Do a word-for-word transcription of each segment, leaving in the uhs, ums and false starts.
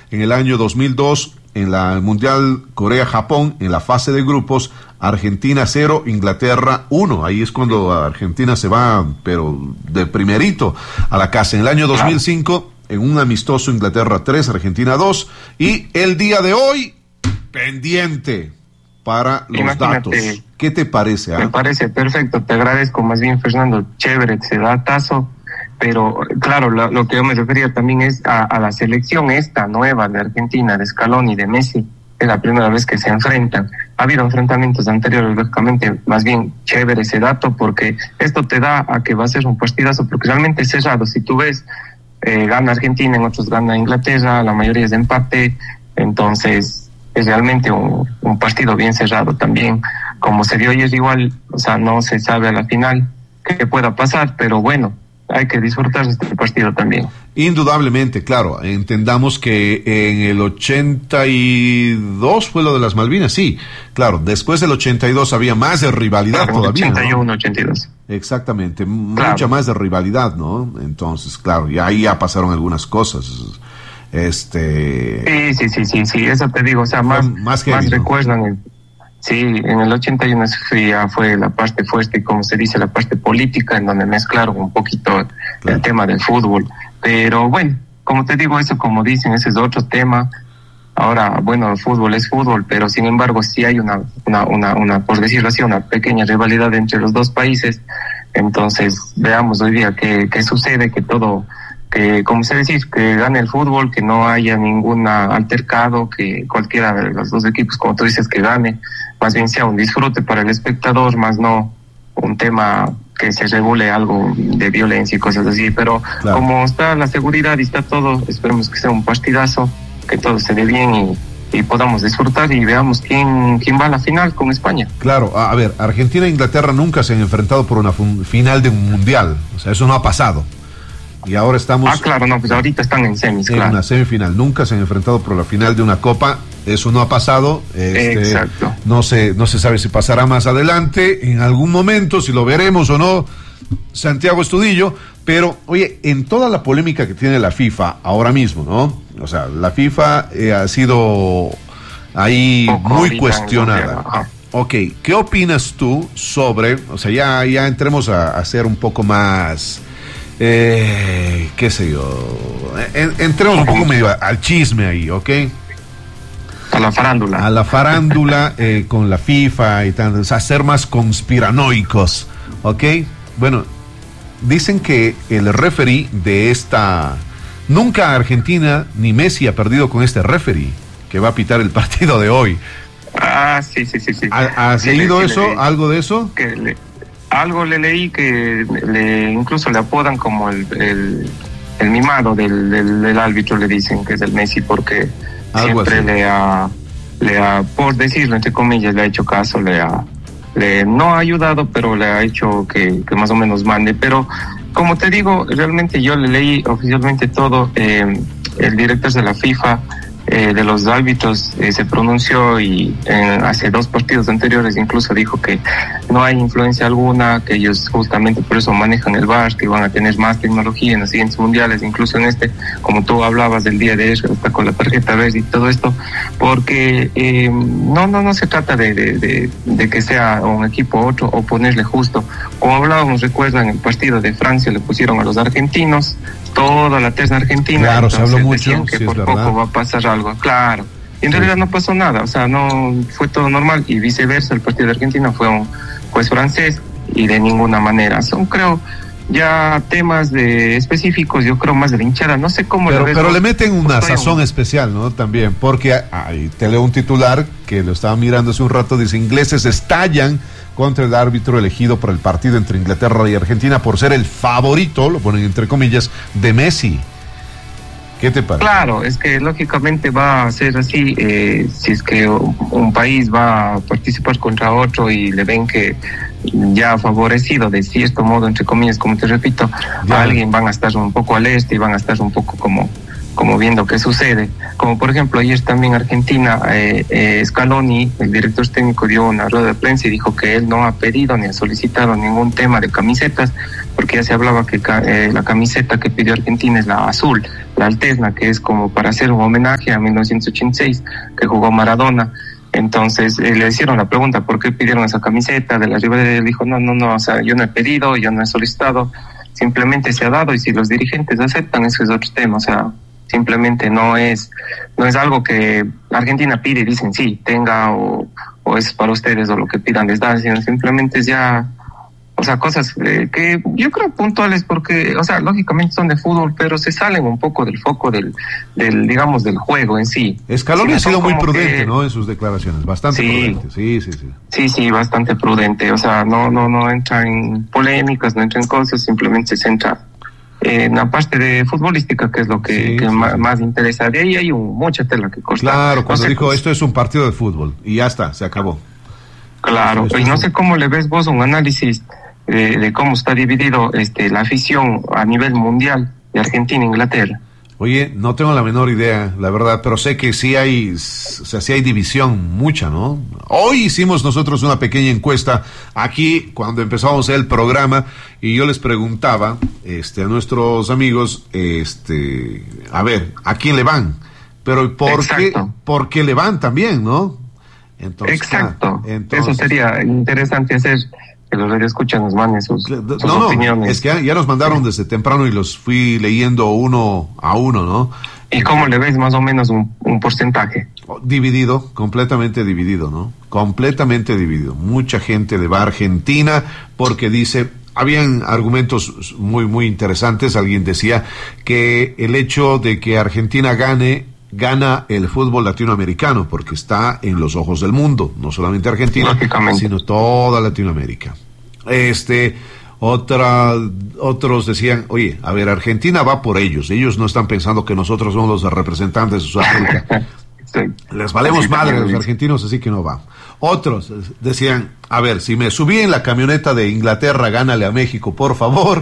En el año dos mil dos, en la Mundial Corea-Japón, en la fase de grupos, Argentina cero, Inglaterra uno. Ahí es cuando Argentina se va, pero de primerito a la casa. En el año dos mil cinco, en un amistoso, Inglaterra tres, Argentina dos. Y el día de hoy, pendiente para los Imagínate, datos. ¿Qué te parece? Me ¿eh? parece perfecto, te agradezco más bien, Fernando, chévere, ese datazo, pero claro, lo, lo que yo me refería también es a, a la selección esta nueva de Argentina, de Scaloni, de Messi, es la primera vez que se enfrentan. Ha habido enfrentamientos anteriores, lógicamente, más bien chévere ese dato, porque esto te da a que va a ser un partidazo, porque realmente es cerrado. Si tú ves, eh, gana Argentina, en otros gana Inglaterra, la mayoría es de empate, entonces es realmente un, un partido bien cerrado también. Como se dio ayer igual, o sea, no se sabe a la final qué pueda pasar, pero bueno, hay que disfrutar de este partido también. Indudablemente, claro, entendamos que en el ochenta y dos fue lo de las Malvinas, sí, claro, después del ochenta y dos había más de rivalidad claro, todavía, ochenta y uno, ¿no? ochenta y dos. Exactamente, claro. Mucha más de rivalidad, ¿no? Entonces, claro, y ahí ya pasaron algunas cosas, este... Sí, sí, sí, sí, sí, eso te digo, o sea, más, más, heavy, más ¿no? recuerdan el... Sí, en el ochenta y uno ya fue la parte fuerte, como se dice, la parte política, en donde mezclaron un poquito claro. el tema del fútbol. Pero bueno, como te digo, eso como dicen, ese es otro tema. Ahora, bueno, el fútbol es fútbol, pero sin embargo sí hay una, una, una, una por decirlo así, una pequeña rivalidad entre los dos países. Entonces, veamos hoy día qué, qué sucede, que todo... que como se dice, que gane el fútbol, que no haya ningún altercado, que cualquiera de los dos equipos, como tú dices, que gane, más bien sea un disfrute para el espectador, más no un tema que se regule algo de violencia y cosas así, pero claro. como está la seguridad y está todo, esperemos que sea un partidazo, que todo se dé bien y, y podamos disfrutar y veamos quién, quién va a la final con España. Claro, a ver, Argentina e Inglaterra nunca se han enfrentado por una fun- final de un mundial, o sea, eso no ha pasado. Y ahora estamos... Ah, claro, no, pues ahorita están en semis, en claro. una semifinal. Nunca se han enfrentado por la final de una copa. Eso no ha pasado. Este, Exacto. No se, no se sabe si pasará más adelante, en algún momento, si lo veremos o no, Santiago Estudillo. Pero, oye, en toda la polémica que tiene la FIFA ahora mismo, ¿no? O sea, la FIFA eh, ha sido ahí Poco muy cuestionada. Ok, ¿qué opinas tú sobre... O sea, ya, ya entremos a, a ser un poco más... Eh, qué sé yo, en, entremos un poco medio al chisme ahí, ¿ok? A la farándula. A la farándula eh, con la FIFA y tal, o sea, ser más conspiranoicos, ¿ok? Bueno, dicen que el referee de esta... Nunca Argentina ni Messi ha perdido con este referee que va a pitar el partido de hoy. Ah, sí, sí, sí. sí. ¿Ha, ¿Has sí, leído sí, eso? sí, ¿Algo de eso? Que le... Algo le leí que le, incluso le apodan como el, el, el mimado del, del, del árbitro, le dicen que es el Messi, porque Algo siempre así. le ha, le ha, por decirlo entre comillas, le ha hecho caso, le ha, le no ha ayudado, pero le ha hecho que, que más o menos mande. Pero como te digo, realmente yo le leí oficialmente todo, eh, el director de la FIFA, Eh, de los árbitros eh, se pronunció y eh, hace dos partidos anteriores incluso dijo que no hay influencia alguna, que ellos justamente por eso manejan el V A R, que van a tener más tecnología en los siguientes mundiales, incluso en este, como tú hablabas del día de eso, hasta con la tarjeta verde y todo esto, porque eh, no no no se trata de, de, de, de que sea un equipo u otro o ponerle justo. Como hablábamos, recuerdan el partido de Francia, le pusieron a los argentinos toda la terna argentina. Claro, se habló mucho, que sí, por es poco verdad. va a pasar algo, claro. Y en sí. realidad no pasó nada, o sea, no fue todo normal y viceversa, el partido de Argentina fue un juez francés y de ninguna manera. Son, creo, ya temas de específicos, yo creo más de la hinchada, no sé cómo. Pero, ves, pero ¿no? le meten una pues sazón un... especial, ¿no? También, porque ahí te leo un titular que lo estaba mirando hace un rato, dice: ingleses estallan contra el árbitro elegido para el partido entre Inglaterra y Argentina por ser el favorito, lo ponen entre comillas, de Messi. ¿Qué te parece? Claro, es que lógicamente va a ser así, eh, si es que un, un país va a participar contra otro y le ven que ya favorecido de cierto modo, entre comillas, como te repito, ya. alguien van a estar un poco al este y van a estar un poco como como viendo qué sucede. Como por ejemplo ayer también Argentina, eh, eh, Scaloni, el director técnico, dio una rueda de prensa y dijo que él no ha pedido ni ha solicitado ningún tema de camisetas, porque ya se hablaba que eh, la camiseta que pidió Argentina es la azul, la Altezna, que es como para hacer un homenaje a mil novecientos ochenta y seis, que jugó Maradona. Entonces eh, le hicieron la pregunta por qué pidieron esa camiseta de la rivalidad. Él dijo no, no, no, o sea, yo no he pedido, yo no he solicitado, simplemente se ha dado, y si los dirigentes aceptan, eso es otro tema. O sea, simplemente no es no es algo que Argentina pide y dicen sí, tenga, o, o es para ustedes, o lo que pidan les dan, sino simplemente es ya, o sea, cosas eh, que yo creo puntuales, porque, o sea, lógicamente son de fútbol, pero se salen un poco del foco del, del digamos, del juego en sí. Scaloni sí, ha sido muy prudente, que, ¿no?, en sus declaraciones, bastante sí, prudente, sí, sí, sí. Sí, sí, bastante prudente, o sea, no no no entra en polémicas, no entra en cosas, simplemente se centra en la parte de futbolística, que es lo que, sí, que sí, más, sí. más interesa. De ahí hay un, mucha tela que cortar. Claro, cuando no sé, dijo pues, esto es un partido de fútbol, y ya está, se acabó. Claro, Eso, y eso no es sé un... cómo le ves vos un análisis de, de cómo está dividido este la afición a nivel mundial de Argentina e Inglaterra. Oye, no tengo la menor idea, la verdad, pero sé que sí hay, o sea, sí hay división, mucha, ¿no? Hoy hicimos nosotros una pequeña encuesta aquí, cuando empezamos el programa, y yo les preguntaba, este, a nuestros amigos, este, a ver, ¿a quién le van? Pero ¿por qué, por qué le van también, no? Entonces, Exacto, ah, entonces, eso sería interesante hacer, que los radioescuchas nos manden sus, sus no, opiniones. No, es que ya, ya nos mandaron desde temprano y los fui leyendo uno a uno, ¿no? ¿Y cómo le ves más o menos un, un porcentaje? Dividido, completamente dividido, ¿no? Completamente dividido. Mucha gente le va a Argentina porque dice, habían argumentos muy, muy interesantes. Alguien decía que el hecho de que Argentina gane, gana el fútbol latinoamericano, porque está en los ojos del mundo, no solamente Argentina, sino toda Latinoamérica. Este, otra, otros decían, oye, a ver, Argentina va por ellos, ellos no están pensando que nosotros somos los representantes de Sudamérica. Sí. Les valemos sí, madre a los argentinos, así que no va. Otros decían, a ver, si me subí en la camioneta de Inglaterra, gánale a México, por favor.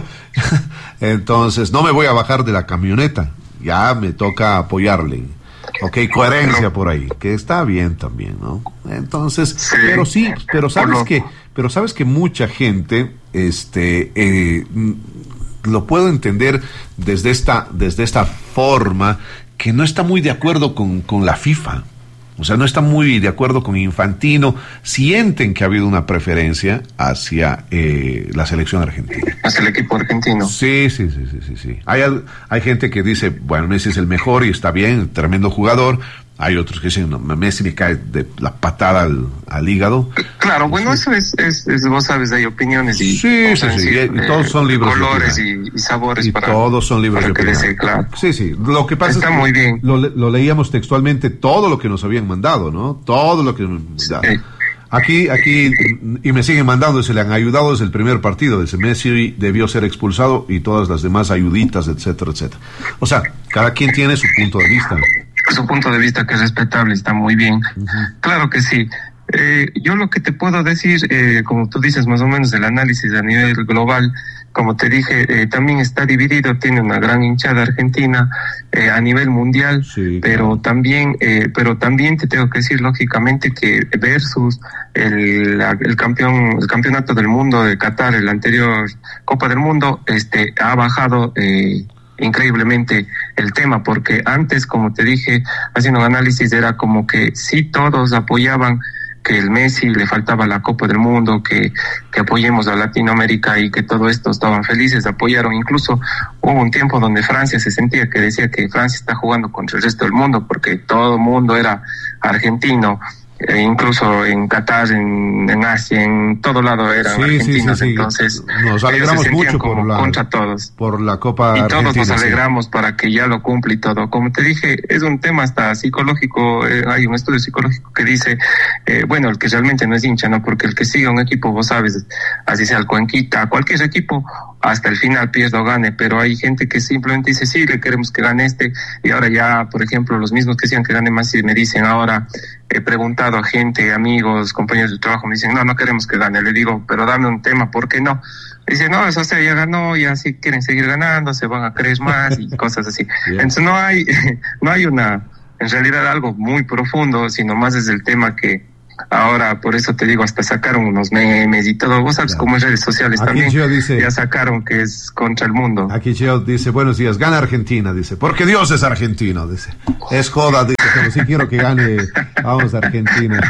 Entonces, no me voy a bajar de la camioneta, ya me toca apoyarle. Ok, coherencia por ahí, que está bien también, ¿no? Entonces, sí, pero sí, pero sabes que, pero sabes que mucha gente, este, eh, lo puedo entender desde esta, desde esta forma, que no está muy de acuerdo con, con la FIFA. O sea, no está muy de acuerdo con Infantino, sienten que ha habido una preferencia hacia eh, la selección argentina. Hacia el equipo argentino. Sí, sí, sí, sí, sí, sí. Hay, hay gente que dice, bueno, Messi es el mejor y está bien, tremendo jugador. Hay otros que dicen, no, Messi me cae de la patada al, al hígado. Claro, bueno, sí. eso es, es, es, vos sabes, hay opiniones y... Sí, sí, sí, y, y todos son libros de colores y, y sabores y para... todos son libros de opinión. Decir, claro. Sí, sí, lo que pasa Está es que muy bien. Lo, lo leíamos textualmente, todo lo que nos habían mandado, ¿no? Todo lo que... Sí. Aquí, aquí, y me siguen mandando, se le han ayudado desde el primer partido, desde Messi debió ser expulsado y todas las demás ayuditas, etcétera, etcétera. O sea, cada quien tiene su punto de vista. Su punto de vista, que es respetable, está muy bien. Uh-huh. Claro que sí. Eh, yo lo que te puedo decir, eh, como tú dices, más o menos el análisis a nivel global, como te dije, eh, también está dividido, tiene una gran hinchada argentina eh, a nivel mundial, sí, pero claro. también, eh, pero también te tengo que decir lógicamente que versus el, el campeón, el campeonato del mundo de Qatar, el anterior Copa del Mundo, este, ha bajado. Eh, increíblemente el tema, porque antes, como te dije, haciendo un análisis, era como que sí todos apoyaban que el Messi le faltaba la Copa del Mundo, que, que apoyemos a Latinoamérica y que todo esto estaban felices, apoyaron. Incluso hubo un tiempo donde Francia se sentía que decía que Francia está jugando contra el resto del mundo porque todo el mundo era argentino. E incluso en Qatar, en, en Asia, en todo lado eran sí, argentinos, sí, sí, sí. Entonces nos alegramos mucho por la, contra todos. por la Copa y todos Argentina, nos alegramos sí. para que ya lo cumpla y todo. Como te dije, es un tema hasta psicológico, eh, hay un estudio psicológico que dice, eh, bueno, el que realmente no es hincha, no, porque el que sigue un equipo, vos sabes, así sea el Cuenquita, cualquier equipo, hasta el final pierda o gane, pero hay gente que simplemente dice, sí, le queremos que gane este, y ahora ya, por ejemplo, los mismos que decían que gane más, y me dicen ahora, eh, preguntar preguntado a gente, amigos, compañeros de trabajo, me dicen, no, no queremos que gane. Le digo, pero dame un tema, ¿por qué no? Dice, no, eso se ya ganó, y así quieren seguir ganando, se van a creer más y cosas así. Yeah. Entonces no hay, no hay una, en realidad algo muy profundo, sino más es el tema que ahora, por eso te digo, hasta sacaron unos memes y todo. Vos sabes, claro, cómo en redes sociales aquí también dice, ya sacaron que es contra el mundo. Aquí Cheo dice, buenos días, gana Argentina, dice, porque Dios es argentino, dice. Es joda, dice, pero sí quiero que gane, vamos, Argentina.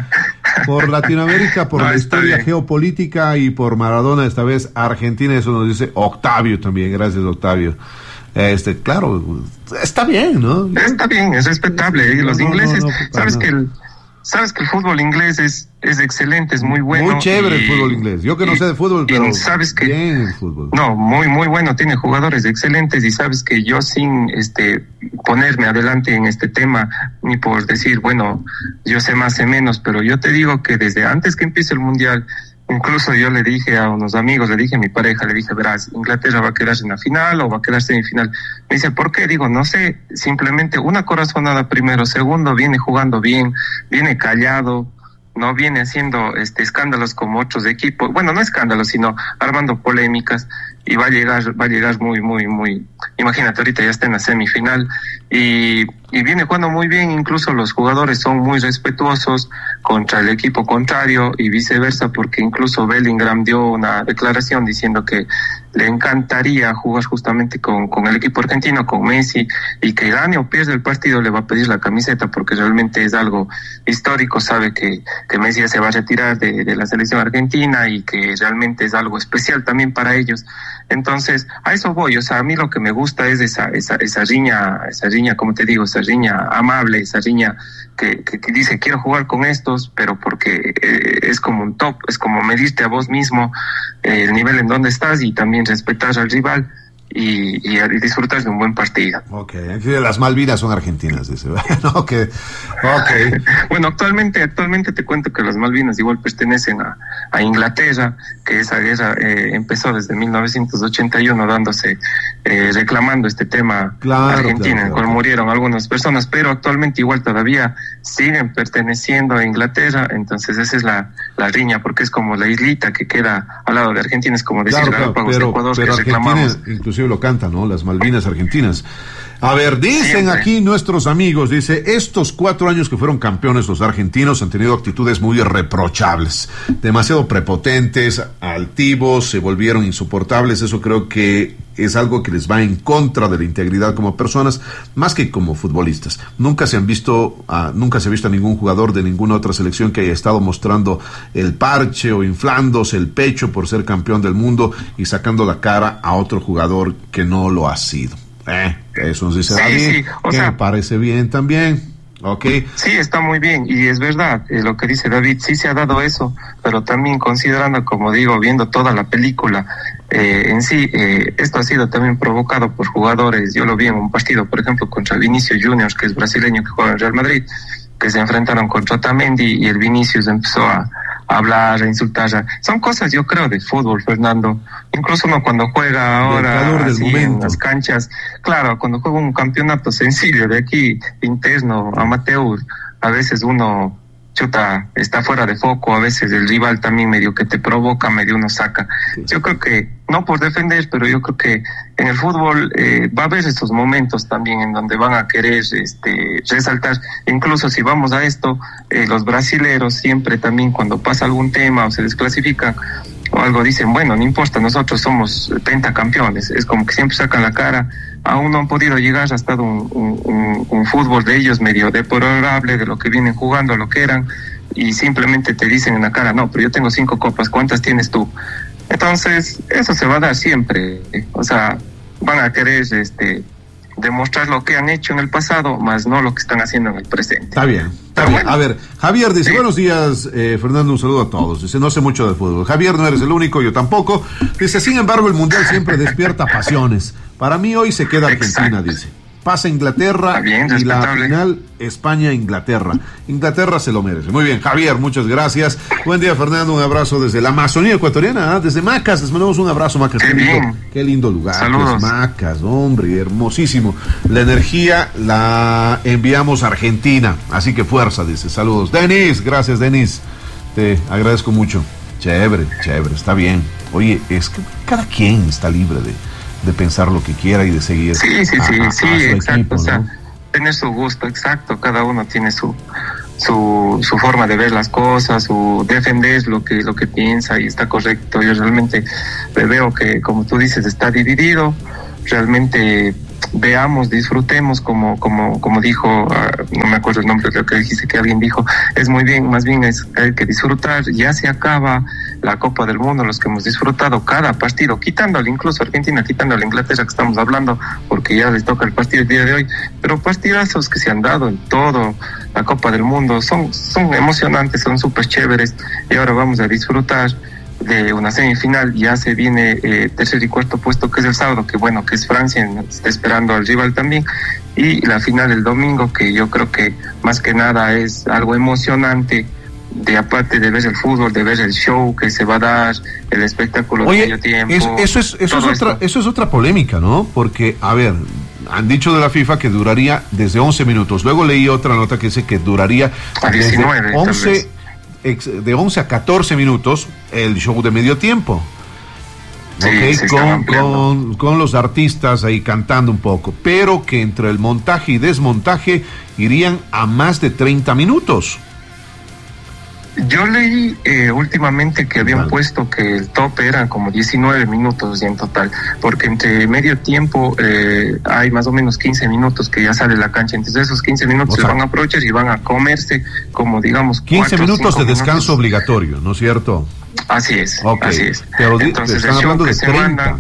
Por Latinoamérica, por no, la historia bien. geopolítica y por Maradona, esta vez Argentina, eso nos dice Octavio también, gracias Octavio. Este, claro, está bien, ¿no? Está bien, es respetable. No, los no, ingleses, no, no, sabes no. que el sabes que el fútbol inglés es es excelente, es muy bueno. Muy chévere y, el fútbol inglés. Yo que no y, sé de fútbol, pero sabes que bien el fútbol. No, muy muy bueno, tiene jugadores excelentes y sabes que yo sin este ponerme adelante en este tema ni por decir, bueno, yo sé más, sé menos, pero yo te digo que desde antes que empiece el mundial, incluso yo le dije a unos amigos, le dije a mi pareja, le dije, verás, Inglaterra va a quedarse en la final o va a quedarse en semifinal. Me dice, ¿por qué? Digo, no sé, simplemente una corazonada primero, segundo, viene jugando bien, viene callado, no viene haciendo este escándalos como otros equipos, bueno, no escándalos, sino armando polémicas, y va a llegar, va a llegar muy, muy, muy, imagínate, ahorita ya está en la semifinal, y, y viene jugando muy bien, incluso los jugadores son muy respetuosos contra el equipo contrario y viceversa, porque incluso Bellingham dio una declaración diciendo que le encantaría jugar justamente con, con el equipo argentino, con Messi, y que gane o pierda el partido le va a pedir la camiseta, porque realmente es algo histórico, sabe que, que Messi ya se va a retirar de, de la selección argentina y que realmente es algo especial también para ellos. Entonces, a eso voy, o sea, a mí lo que me gusta es esa esa esa riña, esa riña, como te digo, esa riña amable, esa riña que, que, que dice, quiero jugar con estos, pero porque eh, es como un top, es como medirte a vos mismo eh, el nivel en donde estás y también respetar al rival y, y, y disfrutar de un buen partido. Ok, aquí las Malvinas son argentinas, dice. okay. ok. Bueno, actualmente actualmente te cuento que las Malvinas igual pertenecen a, a Inglaterra, que esa guerra eh, empezó desde mil novecientos ochenta y uno dándose, eh, reclamando este tema claro, Argentina, claro, en el cual claro. murieron algunas personas, pero actualmente igual todavía siguen perteneciendo a Inglaterra, entonces esa es la, la riña, porque es como la islita que queda al lado de Argentina, es como decir claro, Galápagos claro, de Ecuador, pero que reclamamos. Inclusive lo cantan, ¿no? Las Malvinas argentinas. A ver, dicen Siempre. aquí nuestros amigos, dice, estos cuatro años que fueron campeones los argentinos han tenido actitudes muy irreprochables, demasiado prepotentes, altivos, se volvieron insoportables. Eso creo que es algo que les va en contra de la integridad como personas, más que como futbolistas. Nunca se han visto, uh, nunca se ha visto a ningún jugador de ninguna otra selección que haya estado mostrando el parche o inflándose el pecho por ser campeón del mundo y sacando la cara a otro jugador que no lo ha sido. Eh, eso nos dice sí, David, sí, o que sea, me parece bien también. Okay. Sí, está muy bien, y es verdad, eh, lo que dice David, sí se ha dado eso, pero también considerando, como digo, viendo toda la película, eh, en sí, eh, esto ha sido también provocado por jugadores. Yo lo vi en un partido, por ejemplo, contra Vinicius Junior, que es brasileño, que juega en Real Madrid, que se enfrentaron contra Otamendi, y el Vinicius empezó a a hablar, a insultar. Son cosas, yo creo, de fútbol, Fernando. Incluso uno cuando juega ahora así en las canchas, claro, cuando juega un campeonato sencillo de aquí, interno, amateur, a veces uno chuta, está fuera de foco, a veces el rival también medio que te provoca, medio uno saca. Sí. Yo creo que, no por defender, pero yo creo que en el fútbol eh, va a haber estos momentos también en donde van a querer este, resaltar. Incluso si vamos a esto, eh, los brasileros siempre también cuando pasa algún tema o se desclasifican o algo dicen, bueno, no importa, nosotros somos treinta campeones. Es como que siempre sacan la cara. Aún no han podido llegar, ha estado un, un, un, un fútbol de ellos medio deplorable de lo que vienen jugando, lo que eran, y simplemente te dicen en la cara, no, pero yo tengo cinco copas, ¿cuántas tienes tú? Entonces, eso se va a dar siempre, o sea, van a querer este demostrar lo que han hecho en el pasado, más no lo que están haciendo en el presente. Está bien, está bien. Bueno. A ver, Javier dice, ¿sí? Buenos días, eh, Fernando, un saludo a todos. Dice, no sé mucho de fútbol. Javier, no eres el único, yo tampoco. Dice, sin embargo, el Mundial siempre despierta pasiones. Para mí hoy se queda Argentina, Exacto. dice. pasa Inglaterra bien, y la final España-Inglaterra. Inglaterra se lo merece. Muy bien, Javier, muchas gracias. Buen día, Fernando, un abrazo desde la Amazonía ecuatoriana, ¿eh? Desde Macas, les mandamos un abrazo, Macas. Qué, qué, bien. lindo, qué lindo lugar. Saludos. Pues, Macas, hombre, hermosísimo. La energía la enviamos a Argentina, así que fuerza, dice. Saludos. Denis, gracias, Denis. Te agradezco mucho. Chévere, chévere, está bien. Oye, es que cada quien está libre de, de pensar lo que quiera y de seguir. Sí, sí, a, sí, a, sí, a exacto. equipo, o sea, ¿no? Tener su gusto, exacto. Cada uno tiene su su su forma de ver las cosas, su defender lo que lo que piensa y está correcto. Yo realmente veo que, como tú dices, está dividido. Realmente veamos, disfrutemos, como como como dijo, uh, no me acuerdo el nombre, creo que dijiste que alguien dijo, es muy bien, más bien es hay que disfrutar. Ya se acaba la Copa del Mundo, los que hemos disfrutado cada partido, quitándole incluso a Argentina, quitándole a Inglaterra que estamos hablando, porque ya les toca el partido el día de hoy, pero partidazos que se han dado en todo la Copa del Mundo, son, son emocionantes, son súper chéveres, y ahora vamos a disfrutar de una semifinal. Ya se viene eh, tercer y cuarto puesto, que es el sábado, que bueno, que es Francia, está esperando al rival también, y la final el domingo, que yo creo que más que nada es algo emocionante, de aparte de ver el fútbol, de ver el show que se va a dar, el espectáculo Oye, de medio tiempo. Es, eso es, eso es otra, eso es otra polémica, ¿no? Porque, a ver, han dicho de la FIFA que duraría desde once minutos. Luego leí otra nota que dice que duraría a diecinueve, once, de once a catorce minutos el show de medio tiempo. Sí, okay, con, con, con los artistas ahí cantando un poco, pero que entre el montaje y desmontaje irían a más de treinta minutos. Yo leí eh, últimamente que habían vale. puesto que el tope eran como diecinueve minutos y en total, porque entre medio tiempo eh, hay más o menos quince minutos que ya sale la cancha, entonces esos quince minutos o sea, se van a aprovechar y van a comerse como digamos quince minutos de descanso minutos. obligatorio, ¿no es cierto? Así es, okay. así es. Pero entonces están el show hablando que de se treinta. manda,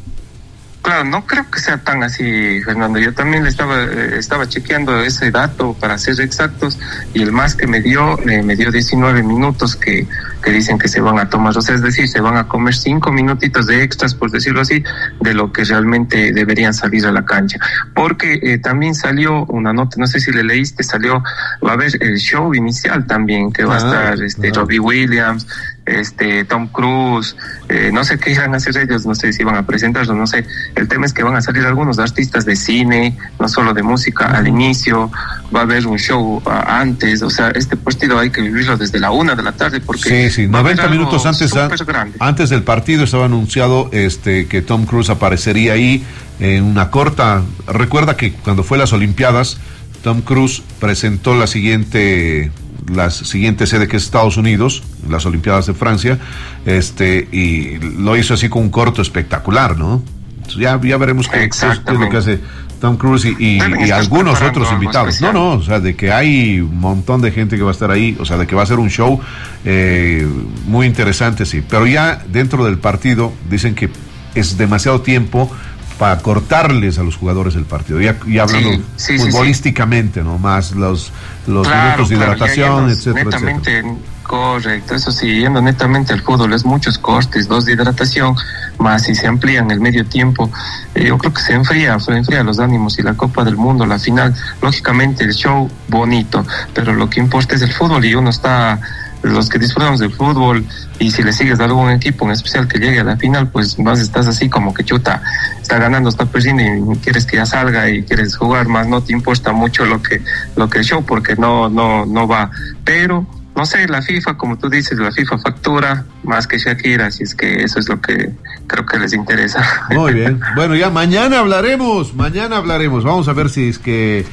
claro, no creo que sea tan así, Fernando. Yo también le estaba eh, estaba chequeando ese dato para ser exactos, y el más que me dio eh, me dio diecinueve minutos que, que dicen que se van a tomar, o sea, es decir, se van a comer cinco minutitos de extras, por decirlo así, de lo que realmente deberían salir a la cancha. Porque eh, también salió una nota, no sé si le leíste, salió, va a haber el show inicial también, que va ah, a estar este ah. Robbie Williams, este Tom Cruise, eh, no sé qué irán a hacer ellos, no sé si van a presentarlo, no sé. El tema es que van a salir algunos artistas de cine, no solo de música, al inicio, va a haber un show uh, antes, o sea, este partido hay que vivirlo desde la una de la tarde, porque sí, sí, noventa minutos antes, a, antes del partido estaba anunciado este que Tom Cruise aparecería ahí en una corta, recuerda que cuando fue las Olimpiadas, Tom Cruise presentó la siguiente la siguiente sede, que es Estados Unidos, las Olimpiadas de Francia, este y lo hizo así con un corto espectacular, ¿no? Entonces ya, ya veremos qué, qué es lo que hace Tom Cruise y, y, y algunos otros invitados. No, no, o sea, de que hay un montón de gente que va a estar ahí, o sea, de que va a ser un show eh, muy interesante, sí. Pero ya dentro del partido dicen que es demasiado tiempo para cortarles a los jugadores el partido, ya, ya hablando sí, sí, futbolísticamente, sí, sí. ¿no? Más los, los claro, minutos de claro, hidratación, etcétera, netamente, etcétera. Correcto, eso sí, yendo netamente al fútbol, es muchos cortes, dos de hidratación, más si se amplían el medio tiempo, eh, yo creo que se enfría, se enfría los ánimos, y la Copa del Mundo, la final, lógicamente el show bonito, pero lo que importa es el fútbol, y uno está, los que disfrutamos del fútbol, y si le sigues a algún equipo en especial que llegue a la final, pues más estás así como que chuta, está ganando, está perdiendo y quieres que ya salga y quieres jugar más, no te importa mucho lo que lo que el show, porque no no no va, pero no sé, la FIFA, como tú dices, la FIFA factura más que Shakira, así es que eso es lo que creo que les interesa. Muy bien, bueno, ya mañana hablaremos, mañana hablaremos, vamos a ver si es que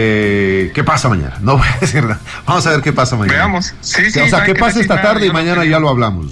eh, qué pasa mañana, no voy a decir nada, vamos a ver qué pasa mañana. Veamos, sí, sí. O sea, qué pasa esta tarde y mañana ya lo hablamos.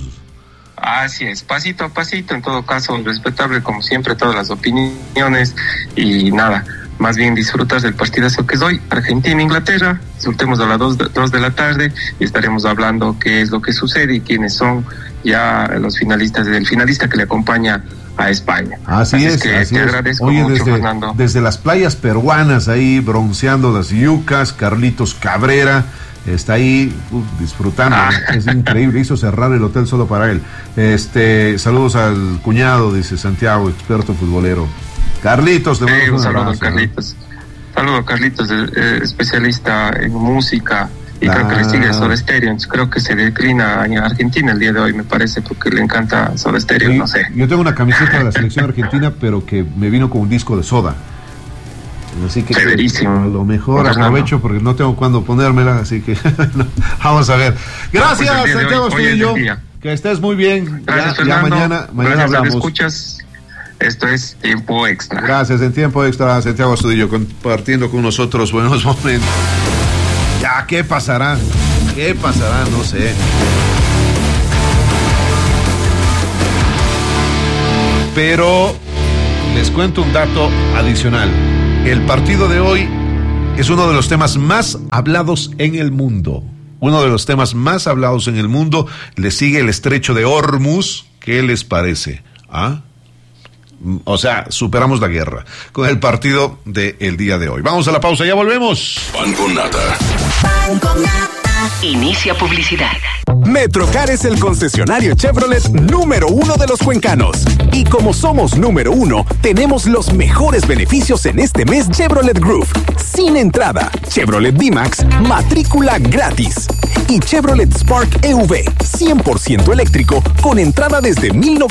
Así es, pasito a pasito, en todo caso, respetable como siempre todas las opiniones, y nada, más bien disfrutas del partidazo que es hoy, Argentina-Inglaterra, disfrutemos a las dos de la tarde y estaremos hablando qué es lo que sucede y quiénes son ya los finalistas, del finalista que le acompaña a España. Así, así es, que así te es. agradezco Oye, mucho, desde, Fernando. Desde las playas peruanas ahí bronceando las yucas, Carlitos Cabrera está ahí uh, disfrutando, ah. Es increíble, hizo cerrar el hotel solo para él. Este, saludos al cuñado, dice Santiago, experto futbolero. Carlitos, te sí, mando un un saludo, abrazo, Carlitos. ¿no? Saludos, Carlitos, eh, especialista en música. Y ah. creo que le sigue Soda Stereo. Creo que se declina en Argentina el día de hoy, me parece, porque le encanta Soda Stereo, sí, no sé. Yo tengo una camiseta de la selección argentina, pero que me vino con un disco de Soda. Así que Severísimo. A lo mejor Fernando. Aprovecho porque no tengo cuándo ponérmela, así que no, vamos a ver. Gracias, no, pues Santiago Estudillo. Que estés muy bien. Gracias, ya, ya mañana, mañana Gracias hablamos. A escuchas. Esto es Tiempo Extra. Gracias, en Tiempo Extra, Santiago Estudillo compartiendo con nosotros buenos momentos. Ya, ¿qué pasará? ¿Qué pasará? No sé. Pero les cuento un dato adicional. El partido de hoy es uno de los temas más hablados en el mundo. Uno de los temas más hablados en el mundo. Le sigue el estrecho de Hormuz. ¿Qué les parece? ¿Ah? O sea, superamos la guerra con el partido del día de hoy. Vamos a la pausa, ya volvemos. Pan con nata. Pan con nata. Inicia publicidad. Metrocar es el concesionario Chevrolet número uno de los cuencanos. Y como somos número uno, tenemos los mejores beneficios en este mes Chevrolet Groove. Sin entrada. Chevrolet D-Max, matrícula gratis. Y Chevrolet Spark E V, cien por ciento eléctrico, con entrada desde mil novecientos